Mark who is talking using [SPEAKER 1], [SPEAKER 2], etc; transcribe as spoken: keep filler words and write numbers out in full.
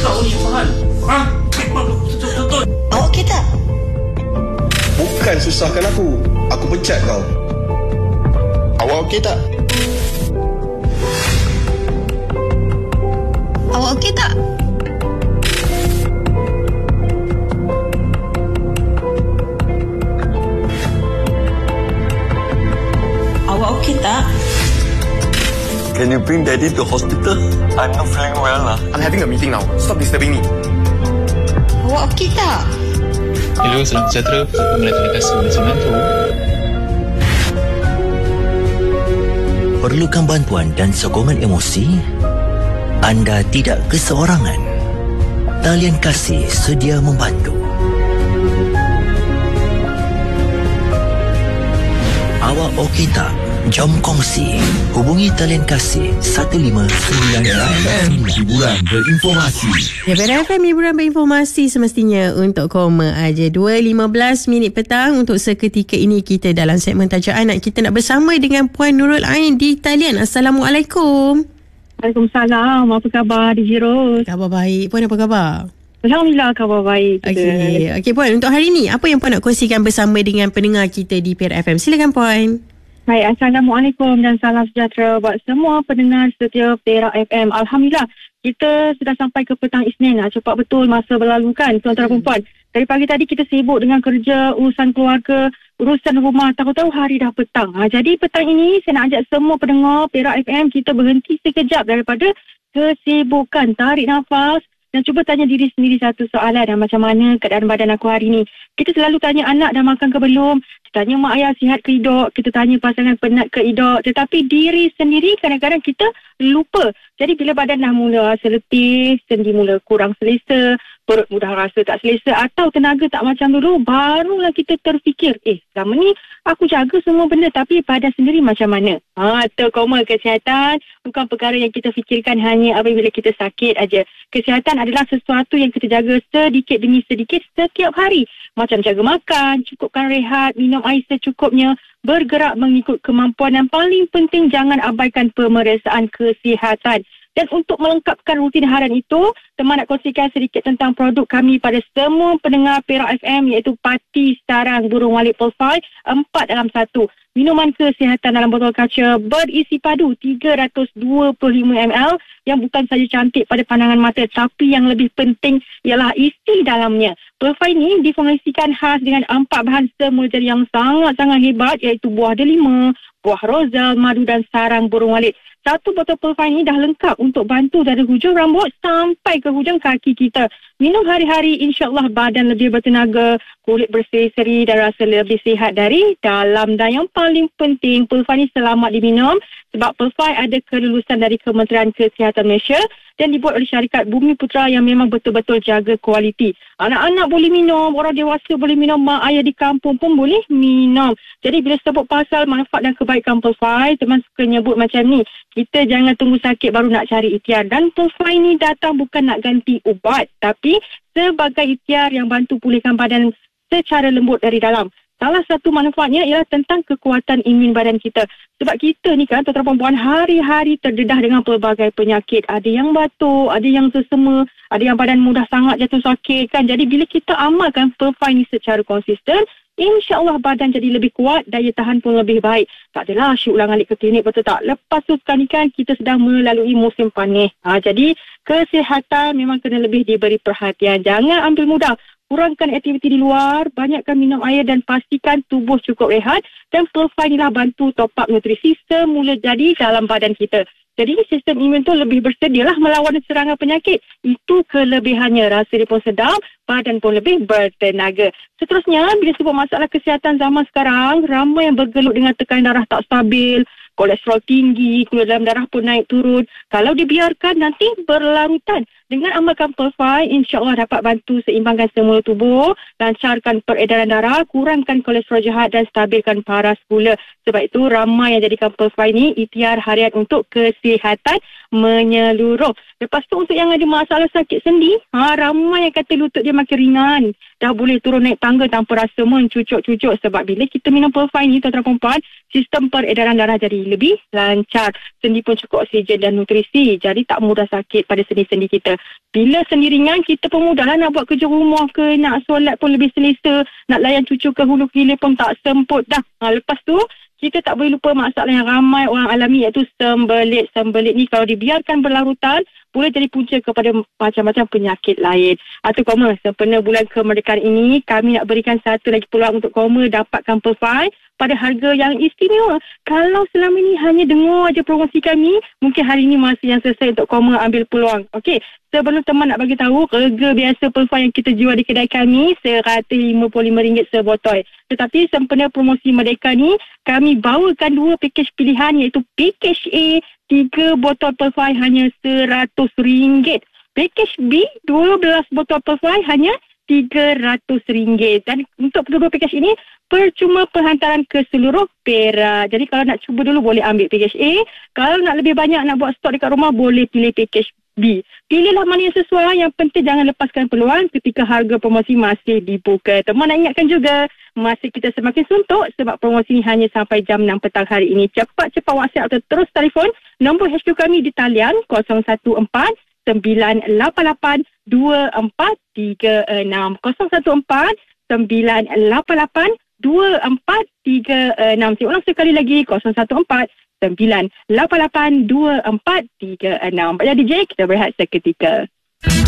[SPEAKER 1] kau ni, Fahal? Ha? Betul-betul.
[SPEAKER 2] Awak okey tak?
[SPEAKER 3] Bukan susahkan aku. Aku pecat kau. Awak okey tak?
[SPEAKER 2] Awak okey tak? Awak okey tak?
[SPEAKER 4] Can you bring Daddy to hospital? I'm not feeling well lah.
[SPEAKER 3] I'm having a meeting now. Stop disturbing me.
[SPEAKER 2] Awak okey tak?
[SPEAKER 5] Hello, salam sejahtera. Saya Melati Kasih Nasional tu.
[SPEAKER 6] Perlukan bantuan dan sokongan emosi? Anda tidak keseorangan. Talian Kasih sedia membantu. Awak okey tak? Jom kongsi. Hubungi Talian Kasih satu lima sembilan sembilan.
[SPEAKER 7] Hiburan berinformasi.
[SPEAKER 8] Ya, F M hiburan berinformasi semestinya untuk koma aja. Dua lima belas minit petang. Untuk seketika ini kita dalam segmen Tajuk Anak. Kita nak bersama dengan Puan Nurul Ain di talian. Assalamualaikum.
[SPEAKER 9] Waalaikumsalam. Apa khabar di Jiro?
[SPEAKER 8] Khabar baik. Puan apa khabar?
[SPEAKER 9] Alhamdulillah khabar baik.
[SPEAKER 8] Okey, okey Puan, untuk hari ni apa yang Puan nak kongsikan bersama dengan pendengar kita di Perak F M? Silakan Puan.
[SPEAKER 9] Baik, Assalamualaikum dan salam sejahtera buat semua pendengar setia Perak F M. Alhamdulillah, kita sudah sampai ke petang Isnin. Cepat betul masa berlalu kan, tuan-tuan dan puan. Dari pagi tadi kita sibuk dengan kerja, urusan keluarga, urusan rumah. Tahu-tahu hari dah petang. Ha, jadi petang ini saya nak ajak semua pendengar Perak F M kita berhenti sekejap daripada kesibukan. Tarik nafas dan cuba tanya diri sendiri satu soalan. Dan macam mana keadaan badan aku hari ni? Kita selalu tanya anak dah makan ke belum? Kita tanya mak ayah sihat ke hidup? Kita tanya pasangan penat ke hidup? Tetapi diri sendiri kadang-kadang kita lupa. Jadi bila badan dah mula rasa letih, sendi mula kurang selesa, perut mudah rasa tak selesa atau tenaga tak macam dulu, barulah kita terfikir, eh selama ni aku jaga semua benda tapi badan sendiri macam mana? Ha, terkoma kesihatan bukan perkara yang kita fikirkan hanya apabila kita sakit aja. Kesihatan adalah sesuatu yang kita jaga sedikit demi sedikit setiap hari. Macam jaga makan, cukupkan rehat, minum air secukupnya, bergerak mengikut kemampuan dan paling penting jangan abaikan pemeriksaan kesihatan. Dan untuk melengkapkan rutin harian itu, teman nak kongsikan sedikit tentang produk kami pada semua pendengar Perak F M iaitu Pati Sarang Burung Walit Profile empat dalam satu. Minuman kesihatan dalam botol kaca berisi padu tiga ratus dua puluh lima mililiter yang bukan saja cantik pada pandangan mata tapi yang lebih penting ialah isi dalamnya. Profile ini diformulasikan khas dengan empat bahan semula jadi yang sangat-sangat hebat iaitu buah delima, buah rozal, madu dan sarang burung walit. Satu botol profile ini dah lengkap untuk bantu dari hujung rambut sampai ke hujung kaki kita. Minum hari-hari, insyaAllah badan lebih bertenaga, kulit berseri-seri dan rasa lebih sihat dari dalam. Dan yang paling penting, profile ini selamat diminum sebab profile ada kelulusan dari Kementerian Kesihatan Malaysia dan dibuat oleh syarikat Bumi Putra yang memang betul-betul jaga kualiti. Anak-anak boleh minum, orang dewasa boleh minum, mak ayah di kampung pun boleh minum. Jadi bila sebut pasal manfaat dan kebaikan profile, teman suka nyebut macam ni. Kita jangan tunggu sakit baru nak cari ikhtiar. Dan profile ni datang bukan nak ganti ubat, tapi sebagai ikhtiar yang bantu pulihkan badan secara lembut dari dalam. Salah satu manfaatnya ialah tentang kekuatan imun badan kita. Sebab kita ni kan, tuan-tuan perempuan, hari-hari terdedah dengan pelbagai penyakit. Ada yang batuk, ada yang sesama, ada yang badan mudah sangat jatuh sakit kan. Jadi bila kita amalkan profile ni secara konsisten, InsyaAllah badan jadi lebih kuat, daya tahan pun lebih baik. Tak adalah asyik ulang alik ke klinik, betul tak? Lepas tu sekali kan kita sedang melalui musim panas. Ha, jadi kesihatan memang kena lebih diberi perhatian. Jangan ambil mudah. Kurangkan aktiviti di luar, banyakkan minum air dan pastikan tubuh cukup rehat. Dan profile inilah bantu top up nutrisi semula jadi dalam badan kita. Jadi sistem imun tu lebih bersedialah melawan serangan penyakit. Itu kelebihannya. Rasa dia pun sedap, badan pun lebih bertenaga. Seterusnya, bila sebut masalah kesihatan zaman sekarang, ramai yang bergelut dengan tekanan darah tak stabil, kolesterol tinggi, gula dalam darah pun naik turun. Kalau dibiarkan nanti berlarutan. Dengan amalkan profile, insyaAllah dapat bantu seimbangkan semula tubuh, lancarkan peredaran darah, kurangkan kolesterol jahat dan stabilkan paras gula. Sebab itu ramai yang jadikan profile ni ikhtiar harian untuk kesihatan menyeluruh. Lepas tu untuk yang ada masalah sakit sendi, ha, ramai yang kata lutut dia makin ringan. Dah boleh turun naik tangga tanpa rasa mencucuk-cucuk. Sebab bila kita minum profile ni, tuan-tuan perempuan, sistem peredaran darah jadi lebih lancar. Sendi pun cukup oksigen dan nutrisi. Jadi tak mudah sakit pada sendi-sendi kita. kita. Bila sendirian, kita pun mudahlah nak buat kerja rumah ke, nak solat pun lebih selesa, nak layan cucu ke hulu hilir pun tak semput dah. Ha, lepas tu, kita tak boleh lupa masalah yang ramai orang alami, iaitu sembelit. Sembelit ni kalau dibiarkan berlarutan, boleh jadi punca kepada macam-macam penyakit lain. Atau Koma, sempena bulan kemerdekaan ini, kami nak berikan satu lagi peluang untuk Koma dapatkan Perfai pada harga yang istimewa. Kalau selama ini hanya dengar aja promosi kami, mungkin hari ini masih yang selesai untuk Koma ambil peluang. Okey, sebelum teman nak bagi tahu, harga biasa Perfai yang kita jual di kedai kami seratus lima puluh lima ringgit sebotol. Tetapi sempena promosi Merdeka ni, kami bawakan dua pakej pilihan, iaitu pakej A, tiga botol Perfai hanya seratus ringgit. Pakej B, dua belas botol Perfai hanya tiga ratus ringgit. Dan untuk kedua pakej ini, percuma penghantaran ke seluruh Perak. Jadi kalau nak cuba dulu, boleh ambil pakej A. Kalau nak lebih banyak, nak buat stok dekat rumah, boleh pilih pakej B. Pilihlah mana yang sesuai. Yang penting jangan lepaskan peluang ketika harga promosi masih dibuka. Teman nak ingatkan juga, masih kita semakin suntuk sebab promosi ini hanya sampai jam enam petang hari ini. Cepat-cepat WhatsApp atau terus telefon nombor H Q kami di talian kosong satu empat sembilan lapan lapan dua empat tiga enam kosong satu empat sembilan lapan lapan dua empat tiga enam. Saya ulang sekali lagi, kosong satu empat sembilan lapan lapan dua empat tiga enam. Pada D J, kita berehat seketika.